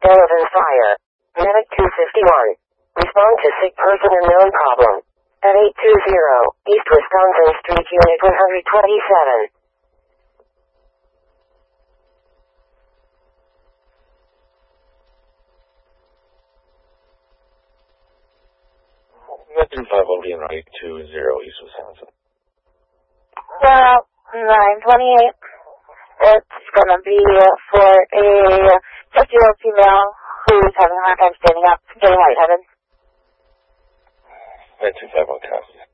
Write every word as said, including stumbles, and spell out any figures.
Sullivan Fire. Medic two fifty-one. Respond to sick person and known problem. At eight two zero, East Wisconsin Street, Unit one twenty-seven. Veteran five will be in eight two zero, East Wisconsin. Well, nine twenty-eight. It's gonna be uh, for a fifty-year-old female who's having a hard time standing up, getting lightheaded. Veteran five will copy.